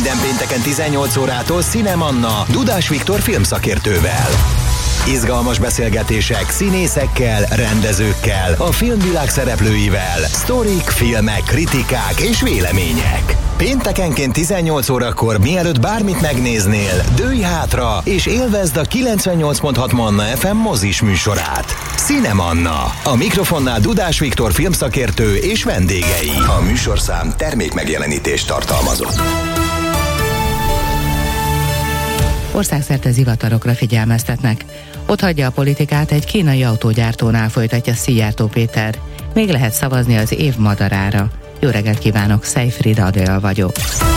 Minden pénteken 18 órától Cinemanna Dudás Viktor filmszakértővel. Izgalmas beszélgetések színészekkel, rendezőkkel, a filmvilág szereplőivel, sztorik, filmek, kritikák és vélemények. Péntekenként 18 órakor, mielőtt bármit megnéznél, dőlj hátra és élvezd a 98.6 Manna FM mozis műsorát. Cinemanna. A mikrofonnál Dudás Viktor filmszakértő és vendégei. A műsorszám termékmegjelenítést tartalmazott. Országszerte zivatarokra figyelmeztetnek. Ott hagyja a politikát, egy kínai autógyártónál folytatja Szijjártó Péter. Még lehet szavazni az év madarára. Jó reggelt kívánok, Szejfrid Adél vagyok.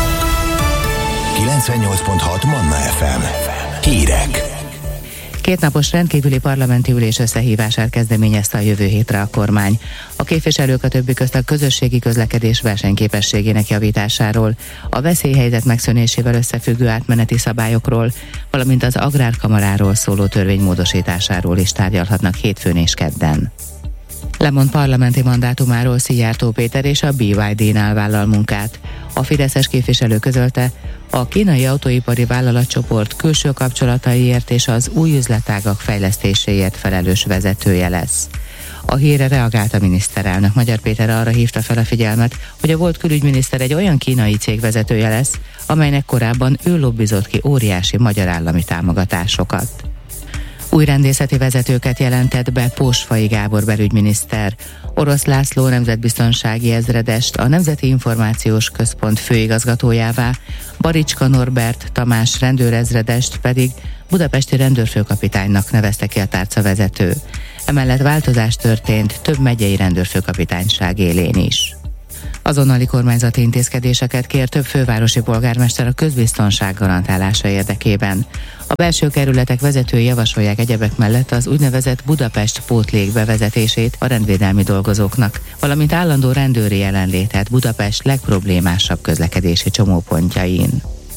98.6 Manna FM. Hírek. Kétnapos rendkívüli parlamenti ülés összehívását kezdeményezte a jövő hétre a kormány. A képviselők a többi közt a közösségi közlekedés versenyképességének javításáról, a veszélyhelyzet megszűnésével összefüggő átmeneti szabályokról, valamint az agrárkamaráról szóló törvény módosításáról is tárgyalhatnak hétfőn és kedden. Lemond parlamenti mandátumáról Szijjártó Péter és a BYD-nál vállal munkát. A fideszes képviselő közölte, a kínai autóipari vállalatcsoport külső kapcsolataiért és az új üzletágak fejlesztéséért felelős vezetője lesz. A hírre reagált a miniszterelnök. Magyar Péter arra hívta fel a figyelmet, hogy a volt külügyminiszter egy olyan kínai cég vezetője lesz, amelynek korábban ő lobbizott ki óriási magyar állami támogatásokat. Új rendészeti vezetőket jelentett be Pósfai Gábor belügyminiszter. Orosz László nemzetbiztonsági ezredest a Nemzeti Információs Központ főigazgatójává, Baricska Norbert Tamás rendőrezredest pedig budapesti rendőrfőkapitánynak nevezte ki a tárcavezető. Emellett változás történt több megyei rendőrfőkapitányság élén is. Azonnali kormányzati intézkedéseket kér több fővárosi polgármester a közbiztonság garantálása érdekében. A belső kerületek vezetői javasolják egyebek mellett az úgynevezett Budapest pótlék bevezetését a rendvédelmi dolgozóknak, valamint állandó rendőri jelenlétet Budapest legproblémásabb közlekedési csomópontjain.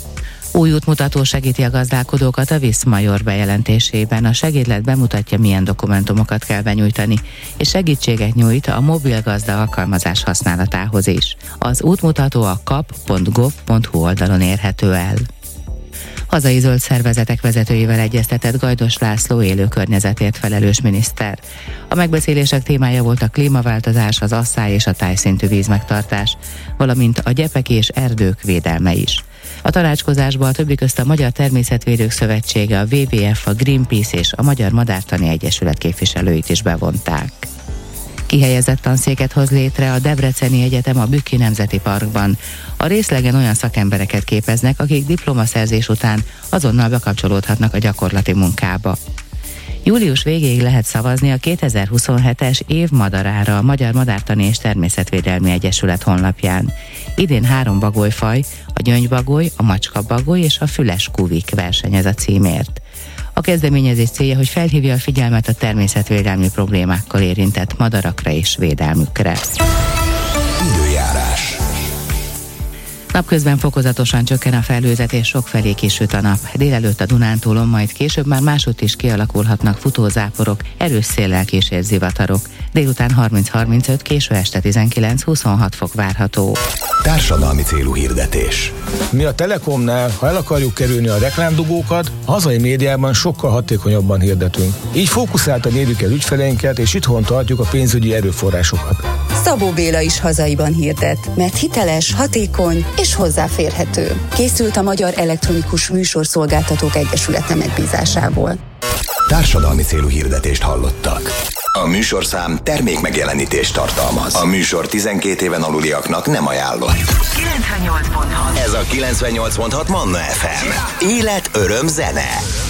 Új útmutató segíti a gazdálkodókat a Viszmajor bejelentésében. A segédlet bemutatja, milyen dokumentumokat kell benyújtani, és segítséget nyújt a mobil gazda alkalmazás használatához is. Az útmutató a kap.gov.hu oldalon érhető el. Hazai zöld szervezetek vezetőivel egyeztetett Gajdos László élő környezetért felelős miniszter. A megbeszélések témája volt a klímaváltozás, az asszály és a tájszintű vízmegtartás, valamint a gyepek és erdők védelme is. A tanácskozásba a többi közt a Magyar Természetvédők Szövetsége, a WWF, a Greenpeace és a Magyar Madártani Egyesület képviselőit is bevonták. Kihelyezett tanszéket hoz létre a Debreceni Egyetem a Bükki Nemzeti Parkban. A részlegen olyan szakembereket képeznek, akik diplomaszerzés után azonnal bekapcsolódhatnak a gyakorlati munkába. Július végéig lehet szavazni a 2027-es év madarára a Magyar Madártani és Természetvédelmi Egyesület honlapján. Idén 3 bagolyfaj, a gyöngybagoly, a macskabagoly és a füles kuvik versenyez a címért. A kezdeményezés célja, hogy felhívja a figyelmet a természetvédelmi problémákkal érintett madarakra és védelmükre. Időjárás. Napközben fokozatosan csökken a felhőzet és sokfelé kisüt a nap. Délelőtt a Dunántúlon, majd később már másutt is kialakulhatnak futózáporok, erős széllel kísért zivatarok. Délután 30-35, késő este 19-26 fok várható. Társadalmi célú hirdetés. Mi a Telekomnál, ha el akarjuk kerülni a reklámdugókat, a hazai médiában sokkal hatékonyabban hirdetünk. Így fókuszáltan érjük el ügyfeleinket, és itthon tartjuk a pénzügyi erőforrásokat. Szabó Béla is hazaiban hirdet, mert hiteles, hatékony és hozzáférhető. Készült a Magyar Elektronikus Műsorszolgáltatók Egyesülete megbízásából. Társadalmi célú hirdetést hallottak. A műsorszám termékmegjelenítést tartalmaz. A műsor 12 éven aluliaknak nem ajánlott. 98.6. Ez a 98.6 Manna FM. Élet, öröm, zene.